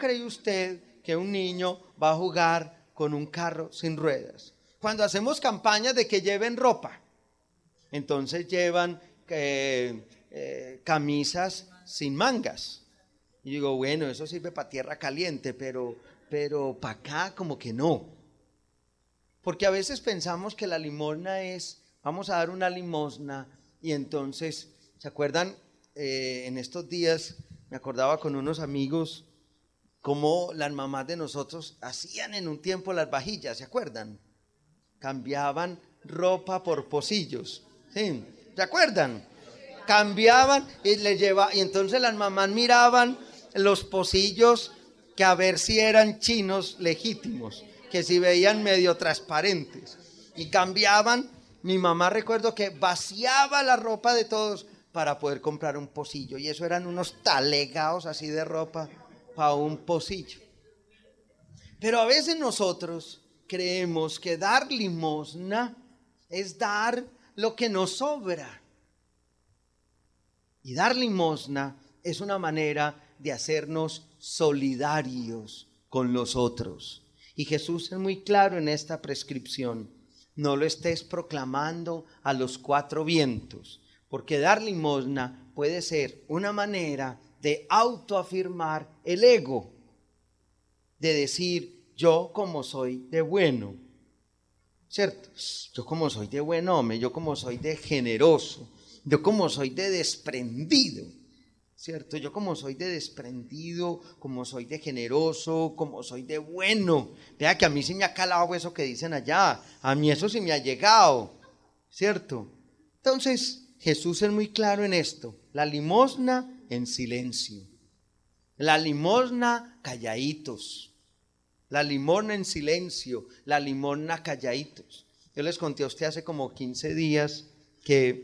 cree usted que un niño va a jugar con un carro sin ruedas? Cuando hacemos campañas de que lleven ropa, entonces llevan camisas sin mangas. Y digo, bueno, eso sirve para tierra caliente, pero para acá como que no. Porque a veces pensamos que la limosna es, vamos a dar una limosna y entonces, ¿se acuerdan? En estos días me acordaba con unos amigos cómo las mamás de nosotros hacían en un tiempo las vajillas, ¿se acuerdan? Cambiaban ropa por pocillos, ¿sí? ¿Se acuerdan? Cambiaban y y entonces las mamás miraban los pocillos que a ver si eran chinos legítimos, que si veían medio transparentes, y cambiaban. Mi mamá, recuerdo que vaciaba la ropa de todos para poder comprar un pocillo, y eso eran unos talegados así de ropa para un pocillo. Pero a veces nosotros creemos que dar limosna es dar lo que nos sobra. Y dar limosna es una manera de hacernos solidarios con los otros. Y Jesús es muy claro en esta prescripción. No lo estés proclamando a los cuatro vientos, porque dar limosna puede ser una manera de autoafirmar el ego, de decir, yo como soy de bueno, ¿cierto? Yo como soy de buen hombre, yo como soy de generoso, yo como soy de desprendido, ¿cierto? Yo como soy de desprendido, como soy de generoso, como soy de bueno. Vea que a mí sí me ha calado eso que dicen allá, a mí eso sí me ha llegado, ¿cierto? Entonces Jesús es muy claro en esto, la limosna en silencio, la limosna calladitos. La limosna en silencio, la limosna calladitos. Yo les conté a usted hace como 15 días que